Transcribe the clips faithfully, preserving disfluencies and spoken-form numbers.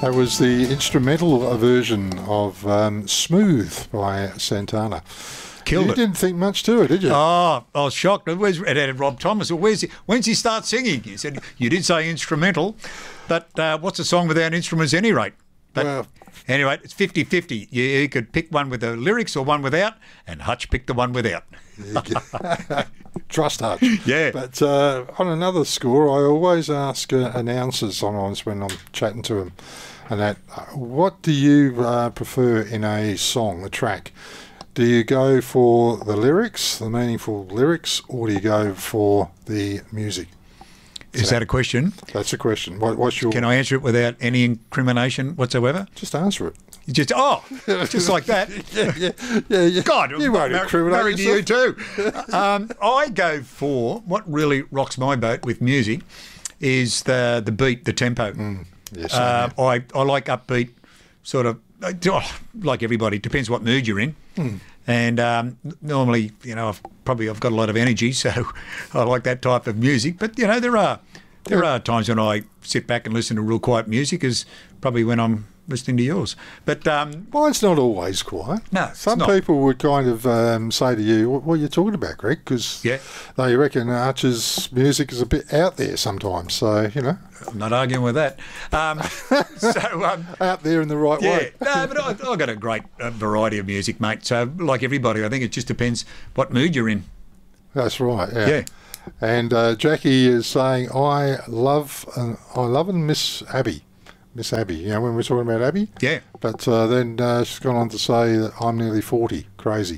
That was the instrumental version of um, Smooth by Santana. Killed you it. didn't think much to it, did you? Oh, I was shocked. Where's, it had Rob Thomas. Where's he, when's he start singing? He said, you did say instrumental, but uh, what's a song without instruments at any rate? But Well- anyway, it's fifty-fifty. You, you could pick one with the lyrics or one without, and Hutch picked the one without. Trust Hutch. Yeah. But uh, on another score, I always ask uh, announcers sometimes when I'm chatting to them, and that, uh, what do you uh, prefer in a song, a track? Do you go for the lyrics, the meaningful lyrics, or do you go for the music? Is that a question? That's a question. What, what's your... Can I answer it without any incrimination whatsoever? Just answer it. You Just oh, just like that. Yeah, yeah, yeah. yeah. God, you won't mar- incriminate married to you yourself. too. um, I go for what really rocks my boat with music is the the beat, the tempo. Mm, yes, uh, I I like upbeat, sort of oh, like everybody. Depends what mood you're in. Mm. And um, normally, you know, I've probably I've got a lot of energy, so I like that type of music. But you know, there are there are times when I sit back and listen to real quiet music, is probably when I'm listening to yours. But um, Mine's not always quiet. No, it's Some not. people would kind of um, say to you, what, what are you talking about, Greg? Because Yeah. they reckon Archer's music is a bit out there sometimes. So, you know, I'm not arguing with that. Um, so um, out there in the right yeah, way. no, but I, I've got a great uh, variety of music, mate. So like everybody, I think it just depends what mood you're in. That's right, yeah. Yeah. And uh, Jackie is saying, I love, uh, I love and miss Abby. Miss Abby, you know, when we're talking about Abby. Yeah. But uh, then uh, she's gone on to say that I'm nearly forty. Crazy.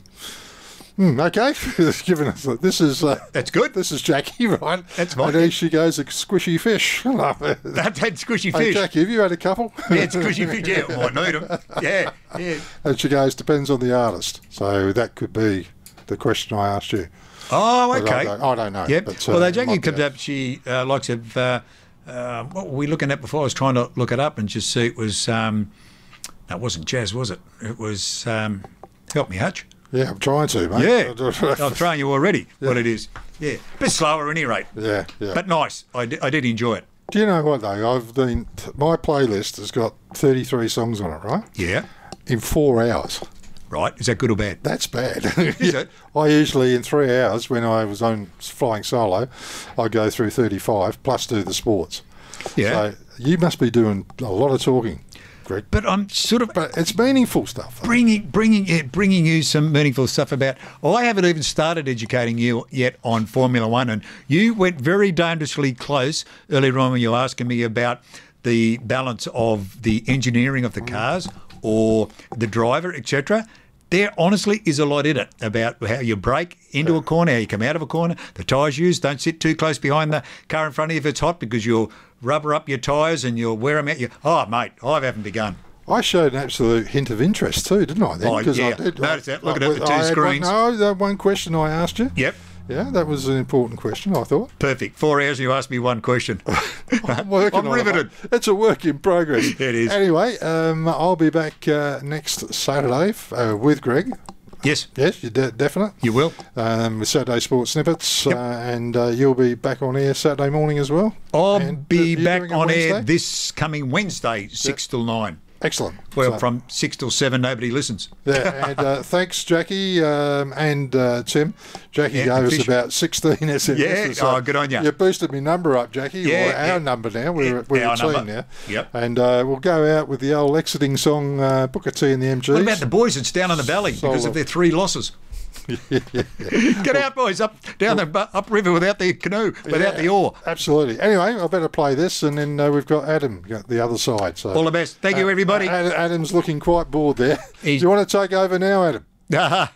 Hmm, okay. Given us, this is uh, That's good. This is Jackie, right? That's fine. And there she goes, a squishy fish. That, that squishy Hey, fish. Jackie, have you had a couple? Yeah, it's squishy fish. Yeah, might need them. Yeah, yeah. And she goes, depends on the artist. So that could be the question I asked you. Oh, But I okay. don't, I don't know. Yep. But, uh, well, though it Jackie might be comes a- up, she uh, likes of. Uh, uh, what were we looking at before? I was trying to look it up and just see it was. Um, no, it wasn't jazz, was it? It was. Um, help me, Hutch. Yeah, I'm trying to, mate. Yeah. I'm throwing you already. What it is. Yeah. Bit slower, at any rate. Yeah, yeah. But nice. I did, I did enjoy it. Do you know what, though? I've been... My playlist has got thirty-three songs on it, right? Yeah. In four hours. Right. Is that good or bad? That's bad. Is it? I usually, in three hours, when I was on flying solo, I go through thirty-five, plus do the sports. Yeah. So you must be doing a lot of talking, Greg. But I'm sort of But it's meaningful stuff. though. bringing bringing yeah, bringing you some meaningful stuff about. I haven't even started educating you yet on Formula One, and you went very dangerously close earlier on when you were asking me about the balance of the engineering of the cars or the driver, et cetera. There honestly is a lot in it about how you brake into a corner, how you come out of a corner, the tyres used. Don't sit too close behind the car in front of you if it's hot, because you'll rubber up your tyres and you'll wear them out. You, oh, mate, I haven't begun. I showed an absolute hint of interest too, didn't I? Then? Oh, 'Cause yeah. I did, Notice that. Looking I- at the two I had one- screens. no, that one question I asked you. Yep. Yeah, that was an important question, I thought. Perfect. Four hours and you asked me one question. I'm working I'm on riveted. it. It's a work in progress. It is. Anyway, um, I'll be back uh, next Saturday f- uh, with Greg. Yes, Yes, you're de- definite. you will. Um, with Saturday Sports Snippets. Yep. Uh, and uh, you'll be back on air Saturday morning as well. I'll And, be uh, you're back doing it on air Wednesday? this coming Wednesday, six till nine. Excellent. Well, So- from six till seven, nobody listens. Yeah, and uh, thanks, Jackie um, and uh, Tim. Jackie Yeah, gave us official. about sixteen S M Ses. Yeah, oh, good on ya. You boosted my number up, Jackie, Yeah, or our yeah. number now. We're, Yeah, we're our a team number. now. Yep. And uh, we'll go out with the old exiting song, uh, Booker T and the M Gs. What about the boys? It's down in the valley because Solo. of their three losses. yeah, yeah, yeah. Get out, boys, up down the bu- upriver without the canoe, without Yeah, the oar. Absolutely. Anyway, I better play this, and then uh, we've got Adam got the other side. So All the best. Thank you, Uh, everybody. Ad- Adam's looking quite bored there. Do He's- you want to take over now, Adam? All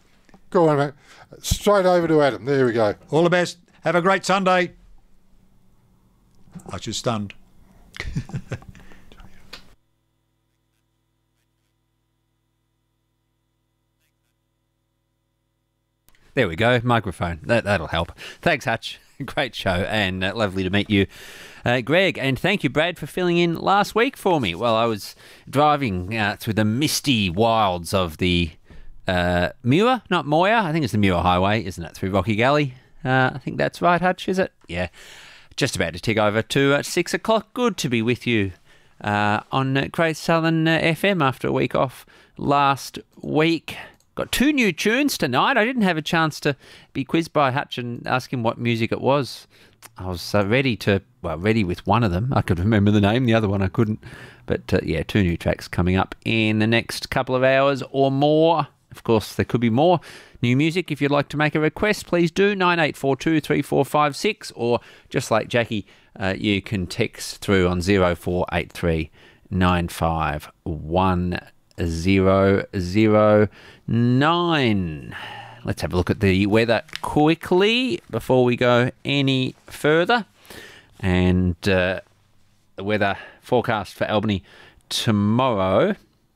Go on, mate. Straight over to Adam. There we go. the best. Have a great Sunday. I was just stunned. There we go, microphone. That, that'll help. Thanks, Hutch. Great show, and uh, lovely to meet you, uh, Greg. And thank you, Brad, for filling in last week for me while I was driving uh, through the misty wilds of the uh, Muir, not Moir. I think it's the Muir Highway, isn't it? Through Rocky Gully. Uh, I think that's right, Hutch, is it? Yeah. Just about to tick over to uh, six o'clock. Good to be with you uh, on Great Southern uh, F M after a week off last week. Got two new tunes tonight. I didn't have a chance to be quizzed by Hutch and ask him what music it was. I was uh, ready to, well, ready with one of them. I could remember the name, the other one I couldn't. But uh, yeah, two new tracks coming up in the next couple of hours or more. Of course, there could be more new music. If you'd like to make a request, please do nine eight four two, three four five six, or just like Jackie, uh, you can text through on zero four eight three nine five one zero zero nine. Let's have a look at the weather quickly before we go any further. And uh, the weather forecast for Albany tomorrow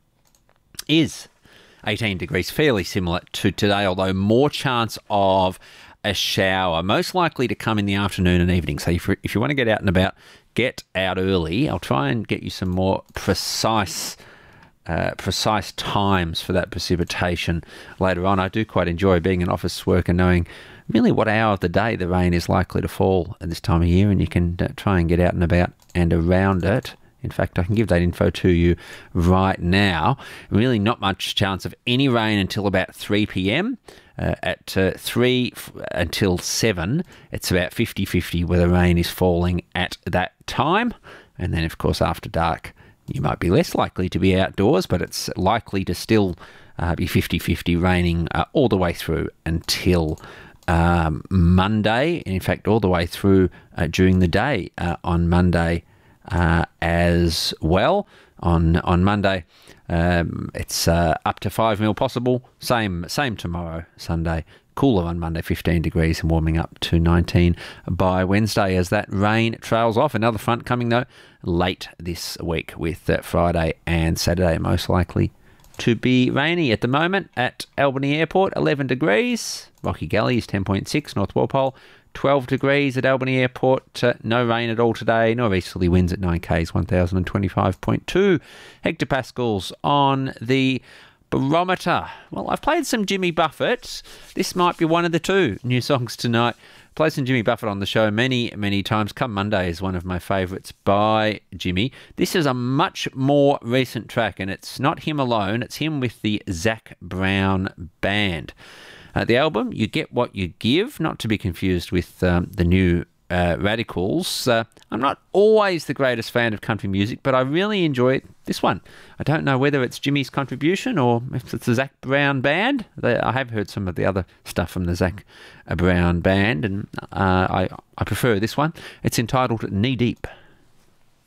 is eighteen degrees, fairly similar to today, although more chance of a shower, most likely to come in the afternoon and evening. So if, if you want to get out and about, get out early. I'll try and get you some more precise Uh, precise times for that precipitation later on. I do quite enjoy being an office worker, knowing really what hour of the day the rain is likely to fall at this time of year, and you can uh, try and get out and about and around it. In fact, I can give that info to you right now. Really not much chance of any rain until about three p.m. Uh, at uh, three f- until seven, it's about fifty-fifty whether rain is falling at that time. And then, of course, after dark, you might be less likely to be outdoors, but it's likely to still uh, be fifty-fifty raining uh, all the way through until um, Monday. And in fact, all the way through uh, during the day uh, on Monday uh, as well. On on Monday, um, it's uh, up to five mil possible. Same same tomorrow, Sunday. Cooler on Monday, fifteen degrees, and warming up to nineteen by Wednesday as that rain trails off. Another front coming, though, late this week, with uh, Friday and Saturday most likely to be rainy. At the moment at Albany Airport, eleven degrees. Rocky Gully is ten point six. North Walpole, twelve degrees at Albany Airport. Uh, no rain at all today. Northeasterly winds at nine k's, one thousand twenty-five point two hectopascals on the barometer. Well, I've played some Jimmy Buffett. This might be one of the two new songs tonight. Played some Jimmy Buffett on the show many, many times. Come Monday is one of my favourites by Jimmy. This is a much more recent track, and it's not him alone. It's him with the Zac Brown Band. Uh, the album, You Get What You Give, not to be confused with um, the new uh, Radicals. Uh, I'm not always the greatest fan of country music, but I really enjoy this one. I don't know whether it's Jimmy's contribution or if it's the Zac Brown Band. I have heard some of the other stuff from the Zac Brown Band, and uh, I, I prefer this one. It's entitled Knee Deep.